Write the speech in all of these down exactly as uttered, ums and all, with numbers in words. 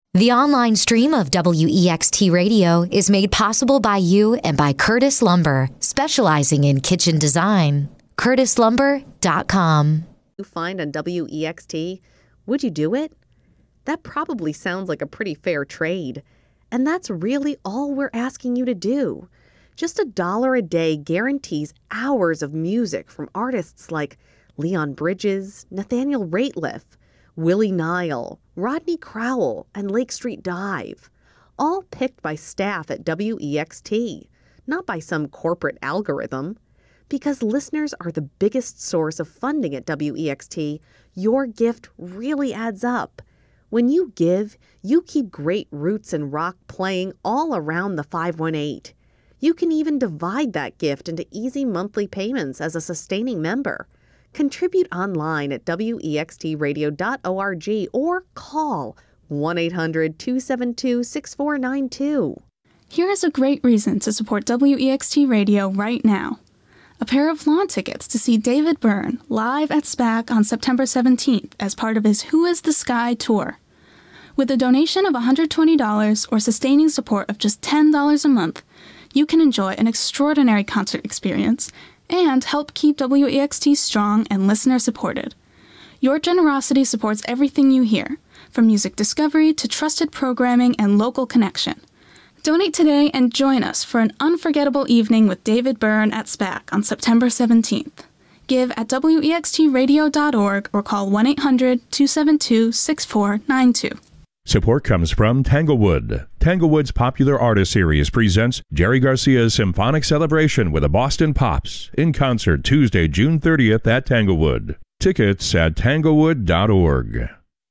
The online stream of W E X T Radio is made possible by you and by Curtis Lumber, specializing in kitchen design. curtis lumber dot com. You find on W E X T, would you do it? That probably sounds like a pretty fair trade. And that's really all we're asking you to do. Just a dollar a day guarantees hours of music from artists like Leon Bridges, Nathaniel Rateliff, Willie Nile, Rodney Crowell, and Lake Street Dive, all picked by staff at W E X T, not by some corporate algorithm. Because listeners are the biggest source of funding at W E X T, your gift really adds up. When you give, you keep great roots and rock playing all around the five one eight. You can even divide that gift into easy monthly payments as a sustaining member. Contribute online at W E X T radio dot org or call one eight hundred two seven two six four nine two. Here is a great reason to support W E X T Radio right now. A pair of lawn tickets to see David Byrne live at SPAC on September seventeenth as part of his Who is the Sky tour. With a donation of one hundred twenty dollars or sustaining support of just ten dollars a month, you can enjoy an extraordinary concert experience and help keep W E X T strong and listener-supported. Your generosity supports everything you hear, from music discovery to trusted programming and local connection. Donate today and join us for an unforgettable evening with David Byrne at SPAC on September seventeenth. Give at W E X T radio dot org or call one eight hundred two seven two six four nine two. Support comes from Tanglewood. Tanglewood's Popular Artist Series presents Jerry Garcia's Symphonic Celebration with the Boston Pops in concert Tuesday, June thirtieth at Tanglewood. Tickets at tanglewood dot org.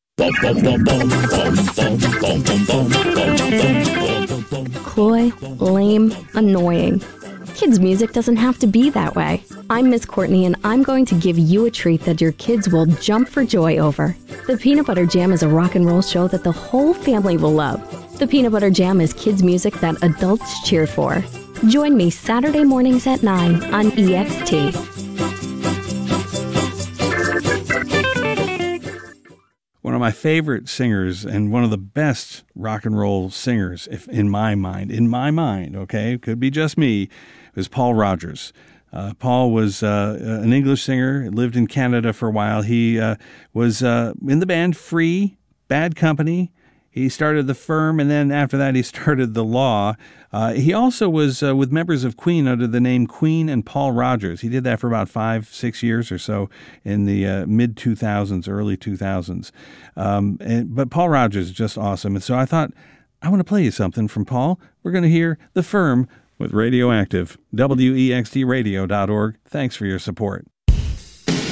Coy, lame, annoying. Kids' music doesn't have to be that way. I'm Miss Courtney, and I'm going to give you a treat that your kids will jump for joy over. The Peanut Butter Jam is a rock and roll show that the whole family will love. The Peanut Butter Jam is kids' music that adults cheer for. Join me Saturday mornings at nine on E X T. One of my favorite singers and one of the best rock and roll singers, if in my mind, in my mind, okay, could be just me, was Paul Rodgers. Uh, Paul was uh, an English singer, lived in Canada for a while. He uh, was uh, in the band Free, Bad Company. He started the Firm, and then after that he started the Law. Uh, he also was uh, with members of Queen under the name Queen and Paul Rodgers. He did that for about five, six years or so in the uh, mid two thousands, early two thousands. Um, and, but Paul Rodgers is just awesome. And so I thought, I want to play you something from Paul. We're going to hear The Firm with Radioactive. W E X T radio dot org. Thanks for your support.